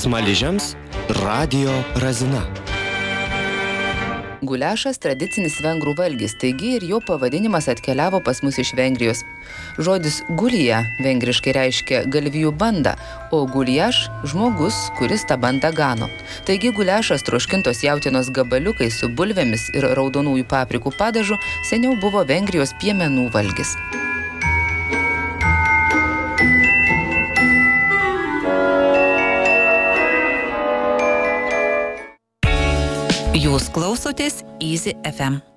Smaližiams radijo razina. Guliašas tradicinis vengrų valgis, taigi ir jo pavadinimas atkeliavo pas mus iš Vengrijos. Žodis gulija vengriškai reiškia galvijų bandą, o guliaš – žmogus, kuris tą bandą gano. Taigi guliašas troškintos jautienos gabaliukais su bulvėmis ir raudonųjų paprikų padažu seniau buvo Vengrijos piemenų valgis. Jūs klausotės Easy FM.